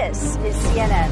This is CNN.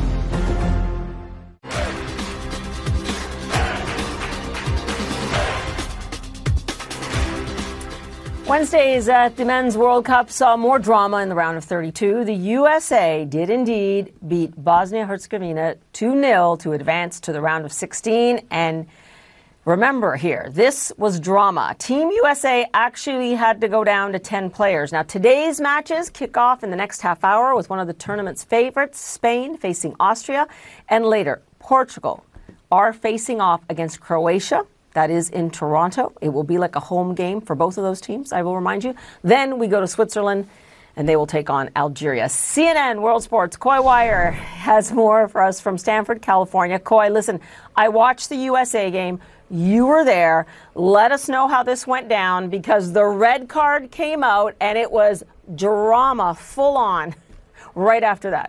Wednesdays at the Men's World Cup saw more drama in the round of 32. The USA did indeed beat Bosnia-Herzegovina 2-0 to advance to the round of 16. And remember here, this was drama. Team USA actually had to go down to 10 players. Now, today's matches kick off in the next half hour with one of the tournament's favorites, Spain facing Austria. And later, Portugal are facing off against Croatia. That is in Toronto. It will be like a home game for both of those teams, I will remind you. Then we go to Switzerland, and they will take on Algeria. CNN World Sports' Coy Wire has more for us from Stanford, California. Coy, listen, I watched the USA game. You were there. Let us know how this went down, because the red card came out, and it was drama full on right after that.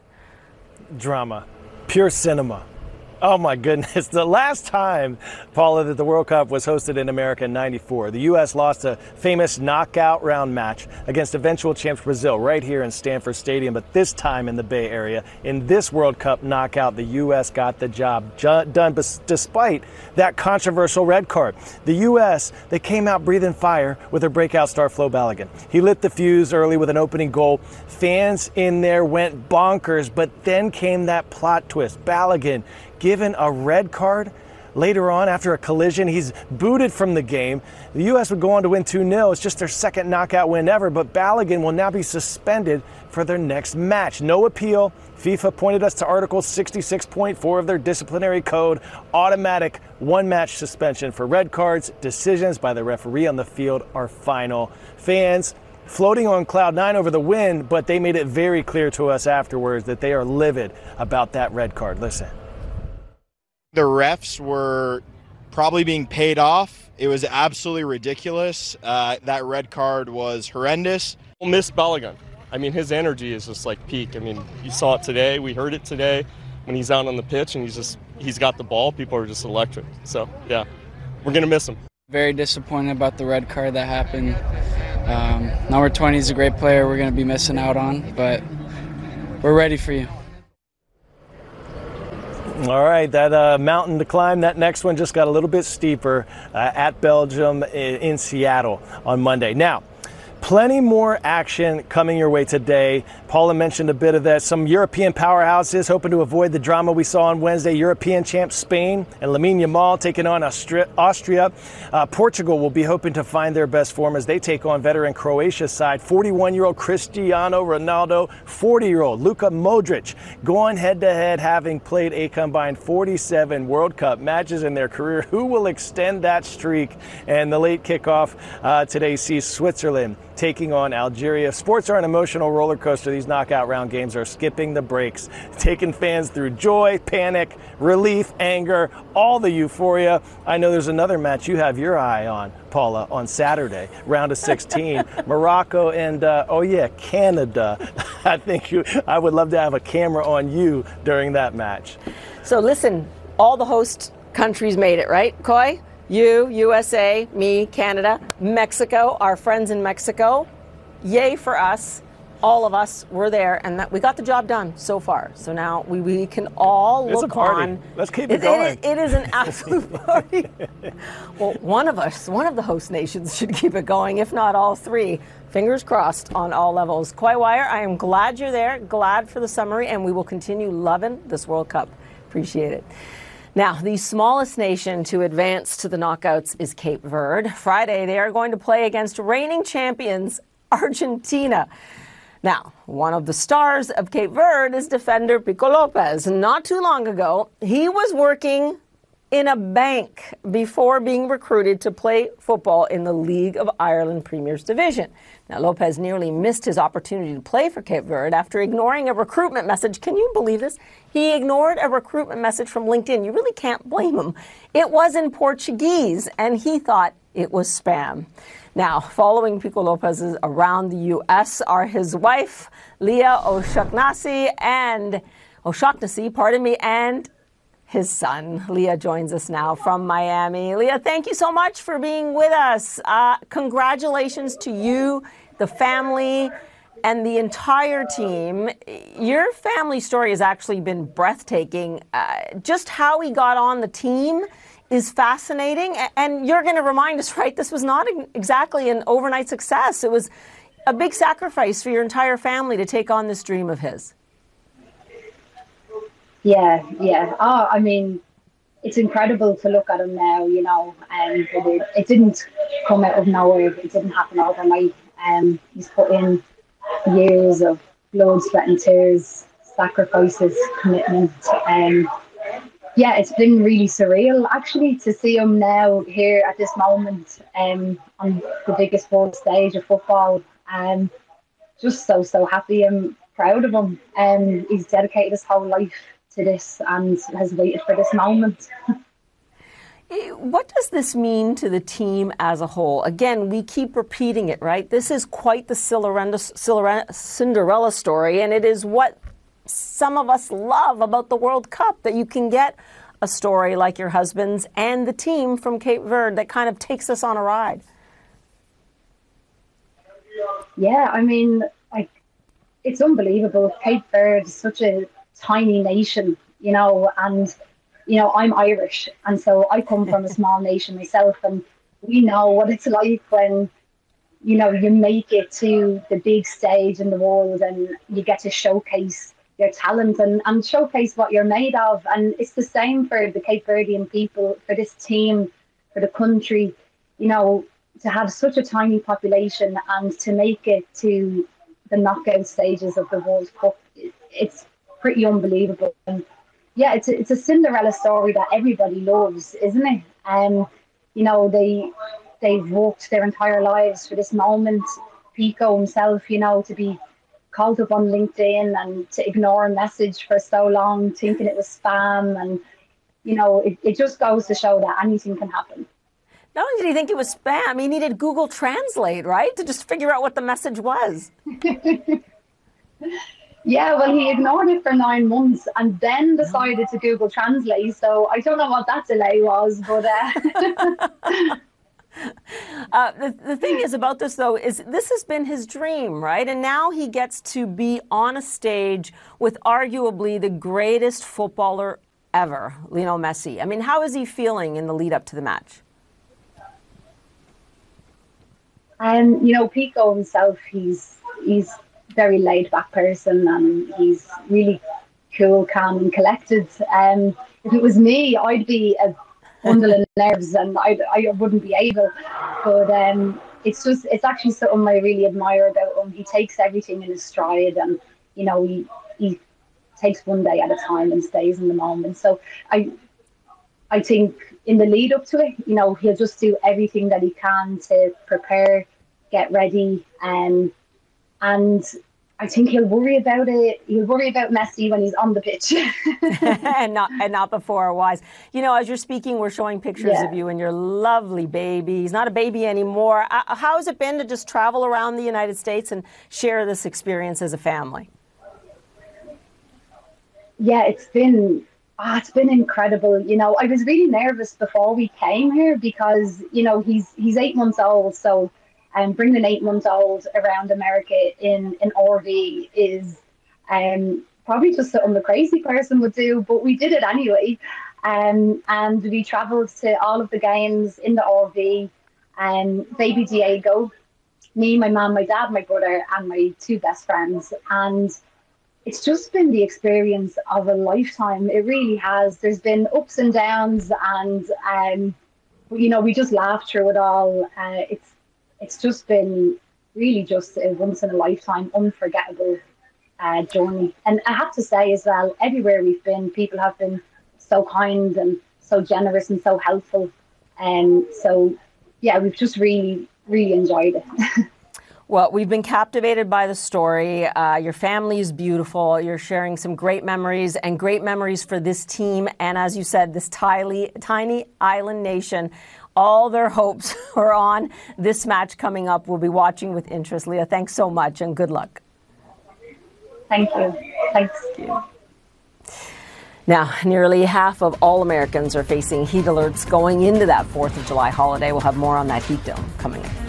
Drama. Pure cinema. Oh, my goodness. The last time, Paula, that the World Cup was hosted in America in '94, the U.S. lost a famous knockout round match against eventual champs Brazil right here in Stanford Stadium. But this time in the Bay Area, in this World Cup knockout, the U.S. got the job done despite that controversial red card. The U.S., they came out breathing fire with their breakout star Flo Balogun. He lit the fuse early with an opening goal. Fans in there went bonkers, but then came that plot twist. Balogun given a red card later on after a collision. He's booted from the game. The U.S. would go on to win 2-0. It's just their second knockout win ever, but Balogun will now be suspended for their next match. No appeal. FIFA pointed us to Article 66.4 of their disciplinary code. Automatic one-match suspension for red cards. Decisions by the referee on the field are final. Fans floating on cloud nine over the win, but they made it very clear to us afterwards that they are livid about that red card. Listen. The refs were probably being paid off. It was absolutely ridiculous. That red card was horrendous. We'll miss Balogun. I mean, his energy is just like peak. I mean, you saw it today. We heard it today when he's out on the pitch and he's got the ball. People are just electric. So, yeah, we're going to miss him. Very disappointed about the red card that happened. Number 20 is a great player we're going to be missing out on, but we're ready for you. All right, that mountain to climb, that next one just got a little bit steeper at Belgium in Seattle on Monday. Now, plenty more action coming your way today. Paula mentioned a bit of that. Some European powerhouses hoping to avoid the drama we saw on Wednesday. European champ Spain and Lamine Yamal taking on Austria. Portugal will be hoping to find their best form as they take on veteran Croatia's side. 41-year-old Cristiano Ronaldo, 40-year-old Luka Modric going head-to-head, having played a combined 47 World Cup matches in their career. Who will extend that streak? And the late kickoff today sees Switzerland taking on Algeria. Sports are an emotional roller coaster. These knockout round games are skipping the breaks, taking fans through joy, panic, relief, anger, all the euphoria. I know there's another match you have your eye on, Paula, on Saturday, round of 16, Morocco and, Canada. I would love to have a camera on you during that match. So listen, all the host countries made it, right, Coy? You, USA, me, Canada, Mexico, our friends in Mexico. Yay for us. All of us were there, and that we got the job done so far. So now we can all look on. It's a party. Let's keep it going. It is an absolute party. Well, one of the host nations should keep it going, if not all three. Fingers crossed on all levels. Coy Wire, I am glad you're there, glad for the summary, and we will continue loving this World Cup. Appreciate it. Now, the smallest nation to advance to the knockouts is Cape Verde. Friday, they are going to play against reigning champions Argentina. Now, one of the stars of Cape Verde is defender Pico Lopez. Not too long ago, he was working in a bank before being recruited to play football in the League of Ireland Premier's Division. Now, Lopez nearly missed his opportunity to play for Cape Verde after ignoring a recruitment message. Can you believe this? He ignored a recruitment message from LinkedIn. You really can't blame him. It was in Portuguese, and he thought it was spam. Now, following Pico Lopez around the U.S. are his wife, Leah O'Shaughnessy, and his son. Leah joins us now from Miami. Leah, thank you so much for being with us. Congratulations to you, the family, and the entire team. Your family story has actually been breathtaking. Just how he got on the team is fascinating. And you're going to remind us, right, this was not exactly an overnight success. It was a big sacrifice for your entire family to take on this dream of his. Yeah. Oh, I mean, it's incredible to look at him now, you know, and it didn't come out of nowhere. It didn't happen overnight. He's put in years of blood, sweat and tears, sacrifices, commitment. Yeah, it's been really surreal actually to see him now here at this moment on the biggest world stage of football. Just so happy and proud of him. He's dedicated his whole life to this and has waited for this moment. What does this mean to the team as a whole? Again, we keep repeating it, right? This is quite the Cinderella story, and it is what some of us love about the World Cup, that you can get a story like your husband's and the team from Cape Verde that kind of takes us on a ride. Yeah, I mean, like, it's unbelievable. Cape Verde is such a tiny nation, you know, and you know, I'm Irish, and so I come from a small nation myself, and we know what it's like when, you know, you make it to the big stage in the world and you get to showcase your talent and showcase what you're made of. And it's the same for the Cape Verdean people, for this team, for the country, you know, to have such a tiny population and to make it to the knockout stages of the World Cup. It's pretty unbelievable. And yeah, it's a Cinderella story that everybody loves, isn't it? You know, they've worked their entire lives for this moment. Pico himself, you know, to be called up on LinkedIn and to ignore a message for so long, thinking it was spam, and you know, it just goes to show that anything can happen. Not only did he think it was spam, he needed Google Translate, right, to just figure out what the message was. Yeah, well, he ignored it for 9 months and then decided to Google Translate. So I don't know what that delay was, but the thing is about this, though, is this has been his dream, right? And now he gets to be on a stage with arguably the greatest footballer ever, Lionel Messi. I mean, how is he feeling in the lead up to the match? You know, Pico himself, he's very laid back person, and he's really cool, calm and collected. If it was me, I'd be a bundle of nerves and I wouldn't be able. But it's actually something I really admire about him. He takes everything in his stride, and you know, he takes one day at a time and stays in the moment. So I think in the lead up to it, you know, he'll just do everything that he can to prepare, get ready, and I think he'll worry about it. He'll worry about Messi when he's on the pitch, and not before. Wise, you know, as you're speaking, we're showing pictures of you and your lovely baby. He's not a baby anymore. How has it been to just travel around the United States and share this experience as a family? Yeah, it's been incredible. You know, I was really nervous before we came here because, you know, he's 8 months old, so. Bringing an 8-month-old around America in an RV is probably just something a crazy person would do, but we did it anyway. And we travelled to all of the games in the RV. Baby Diego, me, my mum, my dad, my brother, and my 2 best friends. And it's just been the experience of a lifetime. It really has. There's been ups and downs, and you know, we just laughed through it all. It's just been really just a once-in-a-lifetime, unforgettable journey. And I have to say as well, everywhere we've been, people have been so kind and so generous and so helpful. So, yeah, we've just really, really enjoyed it. Well, we've been captivated by the story. Your family is beautiful. You're sharing some great memories, and great memories for this team. And as you said, this tiny island nation. All their hopes are on this match coming up. We'll be watching with interest. Leah, thanks so much and good luck. Thank you. Thanks. Now, nearly half of all Americans are facing heat alerts going into that 4th of July holiday. We'll have more on that heat dome coming up.